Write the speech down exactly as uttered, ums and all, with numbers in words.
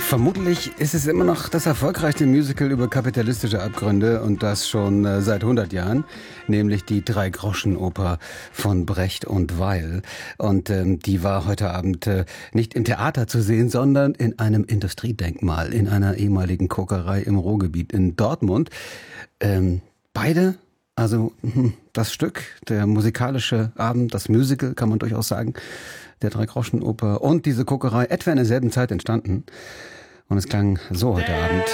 Vermutlich ist es immer noch das erfolgreichste Musical über kapitalistische Abgründe und das schon äh, seit hundert Jahren, nämlich die Drei-Groschen-Oper von Brecht und Weil. Und ähm, die war heute Abend äh, nicht im Theater zu sehen, sondern in einem Industriedenkmal, in einer ehemaligen Kokerei im Ruhrgebiet in Dortmund. Ähm, beide, also das Stück, der musikalische Abend, das Musical, kann man durchaus sagen, der Drei-Groschen-Oper und diese Kokerei etwa in derselben Zeit entstanden. Und es klang so heute Abend.